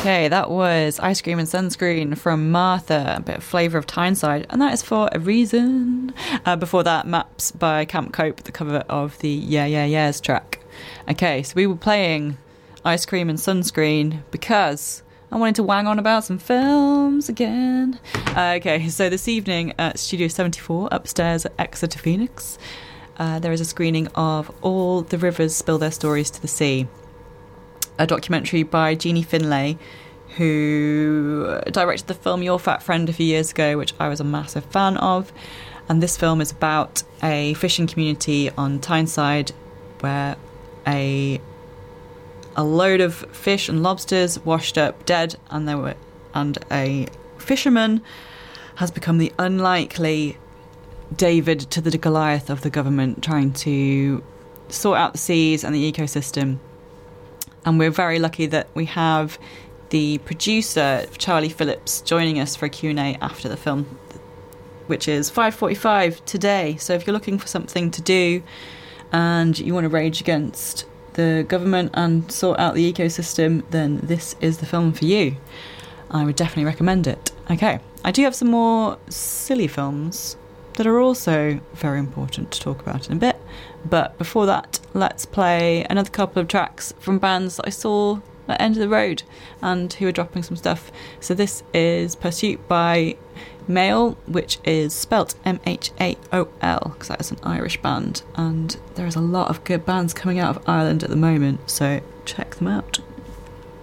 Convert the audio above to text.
Okay, that was Ice Cream and Sunscreen from Martha, a bit of Flavour of Tyneside, and that is for a reason. Before that, Maps by Camp Cope, the cover of the Yeah Yeah Yeahs track. Okay, so we were playing Ice Cream and Sunscreen because I wanted to wang on about some films again. Okay, so this evening at Studio 74 upstairs at Exeter Phoenix, there is a screening of All the Rivers Spill Their Stories to the Sea, a documentary by Jeannie Finlay, who directed the film Your Fat Friend a few years ago, which I was a massive fan of. And this film is about a fishing community on Tyneside where a load of fish and lobsters washed up dead, and a fisherman has become the unlikely David to the Goliath of the government, trying to sort out the seas and the ecosystem. And we're very lucky that we have the producer, Charlie Phillips, joining us for a Q&A after the film, which is 5:45 today. So if you're looking for something to do and you want to rage against the government and sort out the ecosystem, then this is the film for you. I would definitely recommend it. Okay, I do have some more silly films that are also very important to talk about in a bit. But before that, let's play another couple of tracks from bands that I saw at End of the Road and who are dropping some stuff. So this is Pursuit by Mail, which is spelt Mahaol, because that is an Irish band. And there is a lot of good bands coming out of Ireland at the moment, so check them out.